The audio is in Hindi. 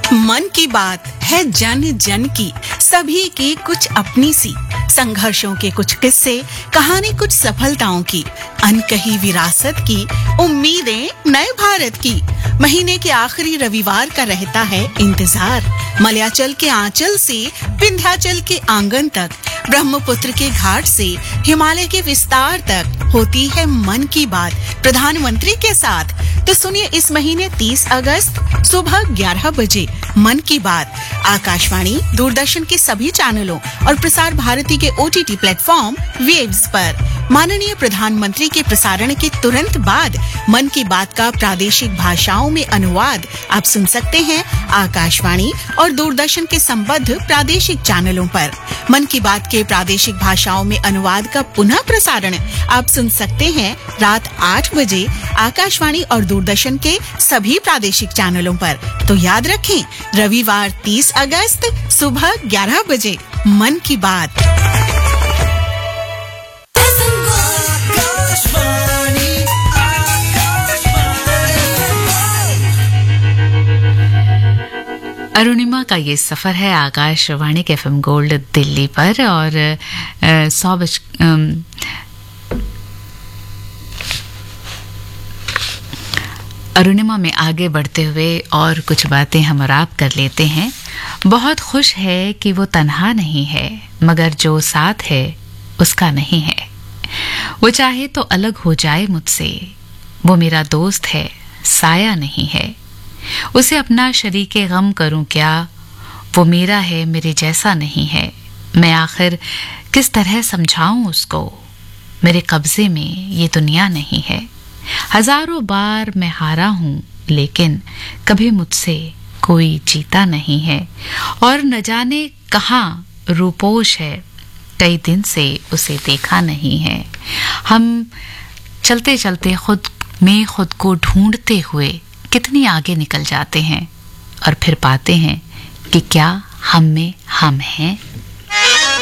मन की बात है जन जन की, सभी की कुछ अपनी सी, संघर्षों के कुछ किस्से, कहानी कुछ सफलताओं की, अनकही विरासत की, उम्मीदें नए भारत की। महीने के आखिरी रविवार का रहता है इंतजार। मलयाचल के आंचल से विंध्याचल के आंगन तक, ब्रह्मपुत्र के घाट से हिमालय के विस्तार तक होती है मन की बात प्रधानमंत्री के साथ। तो सुनिए इस महीने 30 अगस्त सुबह 11 बजे मन की बात आकाशवाणी, दूरदर्शन के सभी चैनलों और प्रसार भारती के OTT प्लेटफॉर्म वेव्स पर। माननीय प्रधानमंत्री के प्रसारण के तुरंत बाद मन की बात का प्रादेशिक भाषाओं में अनुवाद आप सुन सकते हैं आकाशवाणी और दूरदर्शन के संबद्ध प्रादेशिक चैनलों पर। मन की बात के प्रादेशिक भाषाओं में अनुवाद का पुनः प्रसारण आप सुन सकते हैं रात 8 बजे आकाशवाणी और दूरदर्शन के सभी प्रादेशिक चैनलों पर। तो याद रखें, रविवार 30 अगस्त सुबह 11 बजे मन की बात। अरुणिमा का ये सफर है आकाशवाणी के FM गोल्ड दिल्ली पर और 100 अरुणिमा में आगे बढ़ते हुए और कुछ बातें हम और आप कर लेते हैं। बहुत खुश है कि वो तन्हा नहीं है, मगर जो साथ है उसका नहीं है। वो चाहे तो अलग हो जाए मुझसे, वो मेरा दोस्त है, साया नहीं है। उसे अपना शरीके गम करूं क्या, वो मेरा है, मेरे जैसा नहीं है। मैं आखिर किस तरह समझाऊं उसको, मेरे कब्जे में ये दुनिया नहीं है। हजारों बार मैं हारा हूं, लेकिन कभी मुझसे कोई जीता नहीं है। और न जाने कहाँ रूपोश है, कई दिन से उसे देखा नहीं है। हम चलते चलते खुद को ढूंढते हुए कितनी आगे निकल जाते हैं और फिर पाते हैं कि क्या हम में हम हैं।